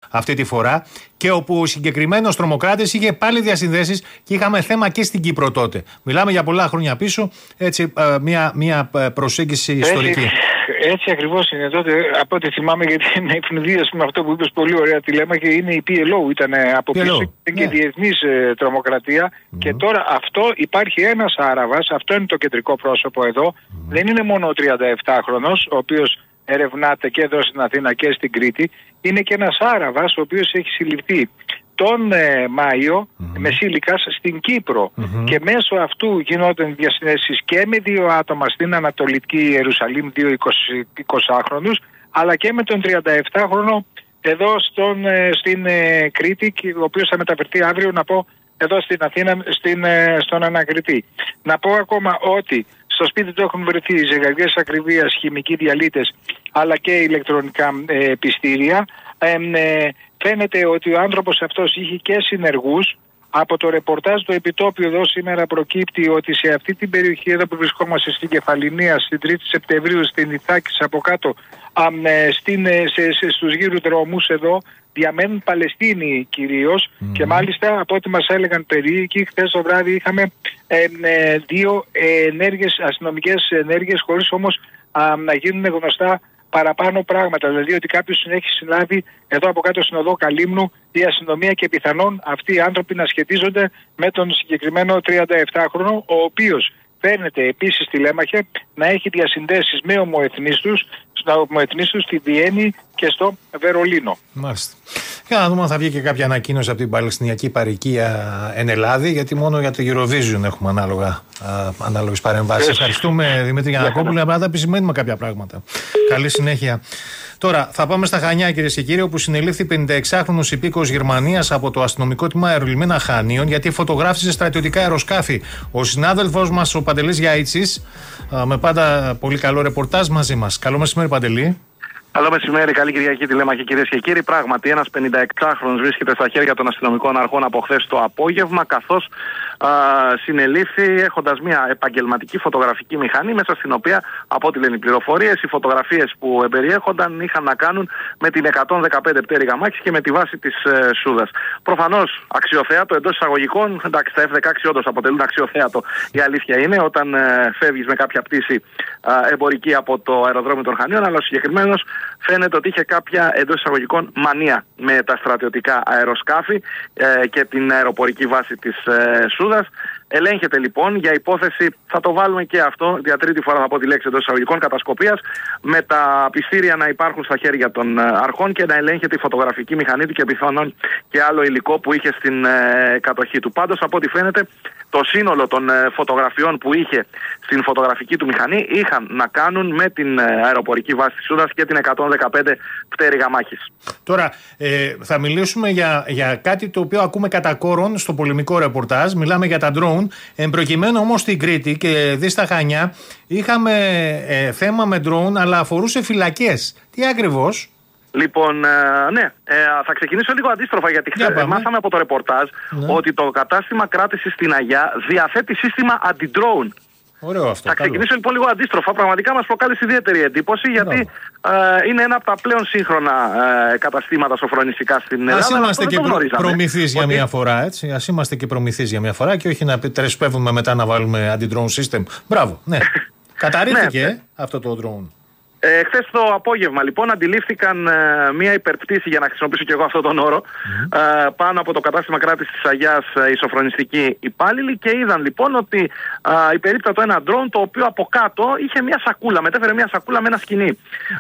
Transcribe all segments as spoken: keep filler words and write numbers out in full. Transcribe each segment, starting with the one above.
αυτή τη φορά και όπου ο συγκεκριμένος τρομοκράτης είχε πάλι διασυνδέσεις και είχαμε θέμα και στην Κύπρο τότε. Μιλάμε για πολλά χρόνια πίσω, έτσι, μια, μια προσέγγιση ιστορική. Έτσι, έτσι ακριβώς είναι τότε, από ό,τι θυμάμαι, γιατί με ευνηδίασε με αυτό που είπες πολύ ωραία τη λέμα, και είναι η πι ελ ο, ήταν από πίσω και, ναι. και διεθνής ε, τρομοκρατία. Mm-hmm. Και τώρα αυτό υπάρχει ένας Άραβας, αυτό είναι το κεντρικό πρόσωπο εδώ, mm-hmm. δεν είναι μόνο ο τριανταεφτάχρονος, ο οποίος ερευνάται και εδώ στην Αθήνα και στην Κρήτη, είναι και ένας Άραβας ο οποίος έχει συλληφθεί τον ε, Μάιο mm-hmm. μεσήλικας στην Κύπρο mm-hmm. και μέσω αυτού γινόταν διασυνδέσεις και με δύο άτομα στην Ανατολική Ιερουσαλήμ, δύο εικοσάχρονους, αλλά και με τον τριανταεφτάχρονο εδώ στον, ε, στην ε, Κρήτη, ο οποίος θα μεταφερθεί αύριο, να πω, εδώ στην Αθήνα, στην, ε, στον Ανακριτή. Να πω ακόμα ότι στο σπίτι του έχουν βρεθεί ζευγαριές ακριβίας, χημικοί διαλύτες, αλλά και ηλεκτρονικά ε, πιστήρια. Ε, ε, φαίνεται ότι ο άνθρωπος αυτός είχε και συνεργούς. Από το ρεπορτάζ του επιτόπιου εδώ σήμερα προκύπτει ότι σε αυτή την περιοχή εδώ που βρισκόμαστε στην Κεφαληνία, στην τρίτη Σεπτεμβρίου, στην Ιθάκη, από κάτω, α, ε, στην, σε, σε, στους γύρους δρόμους εδώ, διαμένουν Παλαιστίνοι κυρίως mm. και μάλιστα από ό,τι μας έλεγαν περίοικοι, χθες το βράδυ είχαμε ε, ε, δύο ε, ενέργειες, αστυνομικές ενέργειες, χωρίς όμως α, να γίνουν γνωστά παραπάνω πράγματα. Δηλαδή ότι κάποιος έχει συλλάβει εδώ από κάτω στην οδό Καλύμνου η αστυνομία και πιθανόν αυτοί οι άνθρωποι να σχετίζονται με τον συγκεκριμένο τριανταεφτάχρονο, ο οποίος φαίνεται επίσης στη Λέμαχε να έχει διασυνδέσεις με ομοεθνίστους, ομοεθνίστους στη Βιέννη και στο Βερολίνο. Μάλιστα. Για να δούμε αν θα βγει και κάποια ανακοίνωση από την Παλαιστινιακή Παροικία εν Ελλάδη, γιατί μόνο για το Eurovision έχουμε ανάλογα, ανάλογες παρεμβάσεις. Ευχαριστούμε, Δημήτρη Γιαννακόπουλο, απλά τα επισημαίνουμε κάποια πράγματα. Καλή συνέχεια. Τώρα θα πάμε στα Χανιά, κυρίες και κύριοι, όπου συνελήφθη πενηνταεξάχρονος υπήκοος Γερμανίας από το αστυνομικό τμήμα αερολιμένα Χανίων, γιατί φωτογράφησε στρατιωτικά αεροσκάφη. Ο συνάδελφός μας, ο Παντελής Γιαίτσης, με πάντα πολύ καλό ρεπορτάζ μαζί μας. Καλό μεσημέρι, Παντελή. Καλό μεσημέρι, καλή Κυριακή τηλέμαχη, κυρίες και κύριοι. Πράγματι, ένας πενηνταεξάχρονος βρίσκεται στα χέρια των αστυνομικών αρχών από χθες το απόγευμα, καθώς α, συνελήφθη έχοντας μια επαγγελματική φωτογραφική μηχανή, μέσα στην οποία, από ό,τι λένε οι πληροφορίες, οι φωτογραφίες που εμπεριέχονταν είχαν να κάνουν με την εκατόν δεκαπέντε πτέρυγα μάχης και με τη βάση της ε, Σούδας. Προφανώς αξιοθέατο εντός εισαγωγικών, εντάξει, τα εφ δεκαέξι όντως αποτελούν αξιοθέατο, η αλήθεια είναι, όταν ε, φεύγεις με κάποια πτήση ε, εμπορική από το αεροδρόμιο των Χανίων, αλλά ο συγκεκριμένος φαίνεται ότι είχε κάποια εντός εισαγωγικών μανία με τα στρατιωτικά αεροσκάφη ε, και την αεροπορική βάση της ε, Σούδας. Ελέγχεται λοιπόν για υπόθεση, θα το βάλουμε και αυτό, για τρίτη φορά θα πω τη λέξη εντός εισαγωγικών, κατασκοπίας, με τα πιστήρια να υπάρχουν στα χέρια των ε, αρχών και να ελέγχεται η φωτογραφική μηχανή του και πιθανόν και άλλο υλικό που είχε στην ε, κατοχή του. Πάντως, από ό,τι φαίνεται, το σύνολο των ε, φωτογραφιών που είχε στην φωτογραφική του μηχανή είχαν να κάνουν με την ε, αεροπορική βάση της Σούδας και την εκατόν δεκαπέντε πτέρυγα μάχης. Τώρα, ε, θα μιλήσουμε για, για κάτι το οποίο ακούμε κατά κόρον στο πολεμικό ρεπορτάζ. Μιλάμε για τα drone. Εν προκειμένου όμως στην Κρήτη και δει στα Χανιά είχαμε ε, θέμα με drone, αλλά αφορούσε φυλακές. Τι ακριβώς? Λοιπόν, ε, ναι, ε, θα ξεκινήσω λίγο αντίστροφα, γιατί χθες μάθαμε από το ρεπορτάζ ναι. ότι το κατάστημα κράτησης στην Αγιά διαθέτει σύστημα αντι-drone. Ωραίο αυτό. Θα ξεκινήσω καλό. λοιπόν λίγο αντίστροφα. Πραγματικά μας προκάλεσε ιδιαίτερη εντύπωση, γιατί ε, είναι ένα από τα πλέον σύγχρονα ε, καταστήματα σοφρονιστικά στην Ελλάδα. Ας είμαστε και προ, προμηθείς για μια φορά, έτσι. Ας είμαστε και προμηθείς για μια φορά και όχι να τρεσπεύουμε μετά να βάλουμε anti-drone system. Μπράβο, ναι. Καταρρίφθηκε ναι. αυτό το drone. Ε, χθες το απόγευμα λοιπόν αντιλήφθηκαν ε, μια υπερπτήση, για να χρησιμοποιήσω και εγώ αυτόν τον όρο, mm. ε, πάνω από το κατάστημα κράτησης της Αγιάς ε, οι σοφρονιστικοί υπάλληλοι, και είδαν λοιπόν ότι ε, υπερίπτατο ένα drone, το οποίο από κάτω είχε μια σακούλα, μετέφερε μια σακούλα με ένα σκοινί.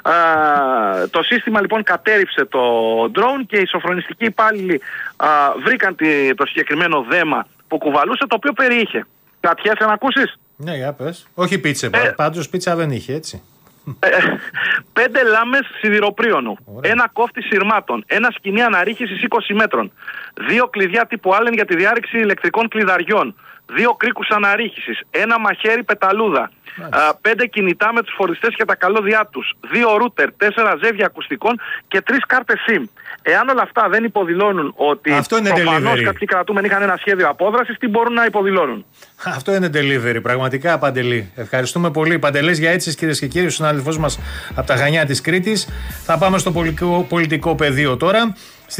Ε, το σύστημα λοιπόν κατέριψε το drone και οι σοφρονιστικοί υπάλληλοι ε, βρήκαν τη, το συγκεκριμένο δέμα που κουβαλούσε, το οποίο περιείχε. Κρατιέσαι να ακούσεις? Ναι, για πες. Όχι πίτσε, ε, πάντως πίτσα δεν είχε, έτσι. Πέντε λάμες σιδηροπρίωνου, ένα κόφτη σειρμάτων, ένα σκοινί αναρρίχησης είκοσι μέτρων, δύο κλειδιά τύπου Allen για τη διάρρηξη ηλεκτρικών κλειδαριών, δύο κρίκους αναρρίχησης, ένα μαχαίρι πεταλούδα, α, πέντε κινητά με τους φοριστές και τα καλώδια τους, δύο ρούτερ, τέσσερα ζεύγια ακουστικών και τρεις κάρτες SIM. Εάν όλα αυτά δεν υποδηλώνουν ότι προφανώς κάποιοι κρατούμενοι είχαν ένα σχέδιο απόδρασης, τι μπορούν να υποδηλώνουν? Αυτό είναι delivery, πραγματικά, Παντελή. Ευχαριστούμε πολύ. Παντελής Γιαίτσης, κυρίες και κύριοι, ο συνάδελφός μας από τα Χανιά της Κρήτης. Θα πάμε στο πολιτικό, πολιτικό πεδίο τώρα.